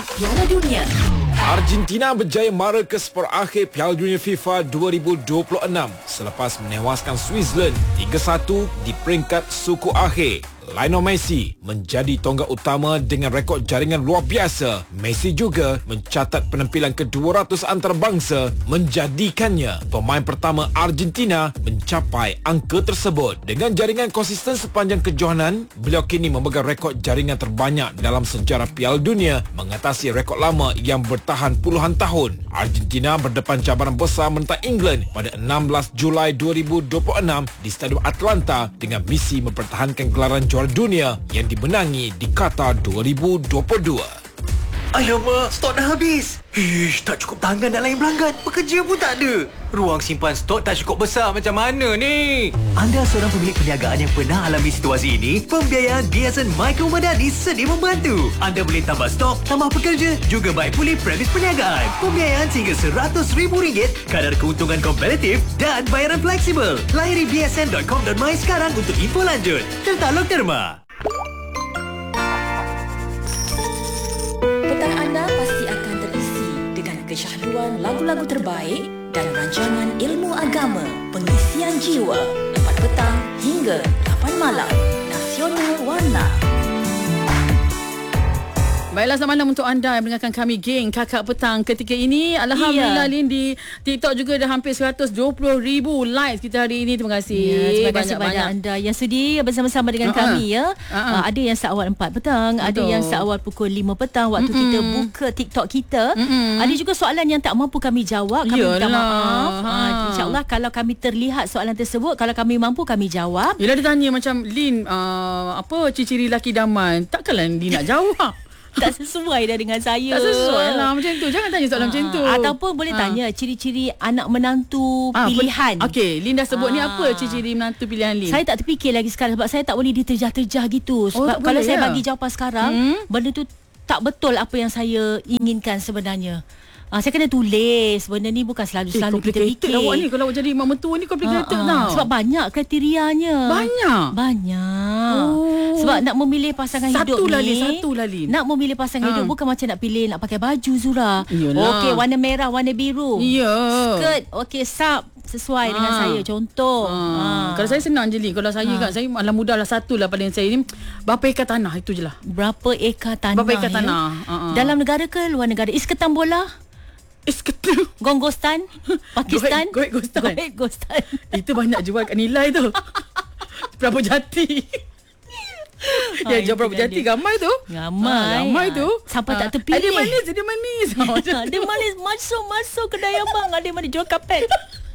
Piala Dunia. Argentina berjaya mara ke separ akhir Piala Dunia FIFA 2026 selepas menewaskan Switzerland 3-1 di peringkat suku akhir. Lionel Messi menjadi tonggak utama dengan rekod jaringan luar biasa. Messi juga mencatat penampilan ke-200 antarabangsa, menjadikannya pemain pertama Argentina mencapai angka tersebut. Dengan jaringan konsisten sepanjang kejohanan, beliau kini memegang rekod jaringan terbanyak dalam sejarah Piala Dunia, mengatasi rekod lama yang bertahan puluhan tahun. Argentina berdepan cabaran besar menentang England pada 16 Julai 2026 di Stadium Atlanta dengan misi mempertahankan gelaran juara dunia yang dimenangi di Qatar 2022. Alamak, stok dah habis. Tak cukup tangan nak layan pelanggan. Pekerja pun tak ada. Ruang simpan stok tak cukup besar, macam mana ni? Anda seorang pemilik perniagaan yang pernah alami situasi ini? Pembiayaan BSN Micro Madani sedia membantu. Anda boleh tambah stok, tambah pekerja, juga baik pulih premis perniagaan. Pembiayaan hingga RM100,000, kadar keuntungan kompetitif dan bayaran fleksibel. Layari bsn.com.my sekarang untuk info lanjut. Tertaluk derma. Petang anda pasti akan terisi dengan kesyahduan lagu-lagu terbaik dan rancangan ilmu agama, pengisian jiwa, 4 petang hingga 8 malam. Nasional Warna. Baiklah, selamat malam untuk anda yang mendengarkan kami, geng Kakak Petang ketika ini. Alhamdulillah, Lin, di TikTok juga dah hampir 120,000 likes kita hari ini. Terima kasih. Terima kasih banyak anda yang sudi bersama-sama dengan kami ya. Ada yang seawal 4 petang, ada yang seawal pukul 5 petang waktu kita buka TikTok kita. Ada juga soalan yang tak mampu kami jawab, kami minta maaf. InsyaAllah kalau kami terlihat soalan tersebut, kalau kami mampu kami jawab. Yelah, dia tanya macam, Lin, apa ciri-ciri lelaki idaman? Takkanlah Lin nak jawab. Tak sesuai dah dengan saya. Tak sesuai lah macam tu. Jangan tanya soalan macam tu. Ataupun boleh tanya ciri-ciri anak menantu pilihan. Okey, Lin dah sebut ni apa ciri-ciri menantu pilihan Lin? Saya tak terfikir lagi sekarang sebab saya tak boleh diterjah-terjah gitu. Sebab kalau saya bagi jawapan sekarang, benda tu tak betul apa yang saya inginkan sebenarnya. Saya kena tulis. Benda ni bukan selalu kita fikir. Awak ni kalau jadi mak mentua ni complicated tau. Sebab banyak kriterianya. Banyak. Sebab nak memilih pasangan hidup ni. Satu lah Lin. Nak memilih pasangan hidup bukan macam nak pilih nak pakai baju Zura. Okey, warna merah, warna biru. Skirt, okey, sap sesuai dengan saya. Contoh. Kalau saya senang je Lin. Kalau saya kan, saya malah mudah lah. Satu lah paling saya ni, berapa ekar tanah, itu je lah. Berapa ekar tanah? Dalam negara ke luar negara? Isketan bola? Gonggostan, Pakistan, Goek Gostan. Itu banyak jual kat Nilai tu. Prabu Jati. Ya, jual Prabu Jati ramai tu. Ramai tu. Sampai tak terpilih. Dia manis. Dia manis. Masuk kedai abang. Ada manis jual kapet.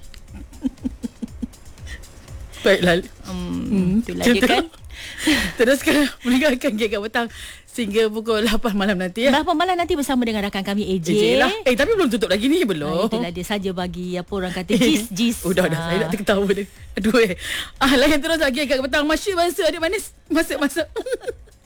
Baiklah. Itulah dia kan. Teruskan mendengarkan Geng Kakak Petang sehingga pukul 8 malam nanti ya. 8 malam nanti bersama dengan rakan kami AJ lah. Tapi belum tutup lagi ni, belum. Itulah dia saja bagi apa orang kata jis. Udah saya nak terketawa dia. Aduh layan terus lagi Kakak Petang. Masya adik manis. Masuk